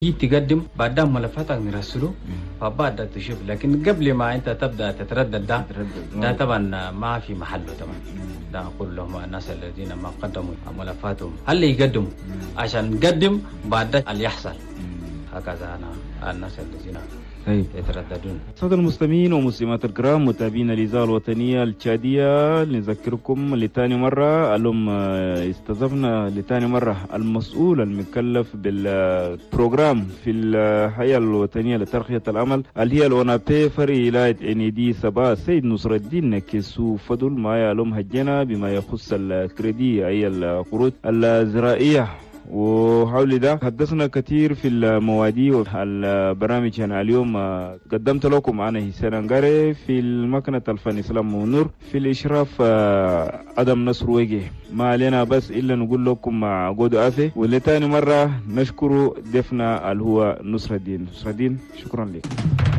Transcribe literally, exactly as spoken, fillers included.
تقدم بعدين ملفاتك نرسله فبعد تشوف، لكن قبل ما انت تبدا تتردد ده ده طبعا ما في محله طبعا. ده اقول لهم الناس الذين ما قدموا ملفاتهم هل يقدموا عشان نقدم بعد اللي يحصل. هكذا انا الناس الذين أي. يترددون. سادة المسلمين ومسلمات الكرام متابعين الإذاعة الوطنية التشادية، نذكركم لتاني مرة اليوم استضفنا لتاني مرة المسؤول المكلف بالبروجرام في الهيئة الوطنية لترقية العمل اللي هي الأونابي فرع ولاية إنيدي سبا السيد نصر الدين كيسو فضل ما اليوم هجنا بما يخص الكريدي أي القروض الزراعية. وحول ده حدثنا كثير في المواضيع والبرامج. يعني اليوم قدمت لكم أنا حسين انغاري في المكنة الفن اسلام ونور، في الاشراف ادم نصر وجه. ما علينا بس الا نقول لكم مع جود افي، ولتاني مره نشكر ضيفنا اللي هو نصر الدين. نصر الدين شكرا لك.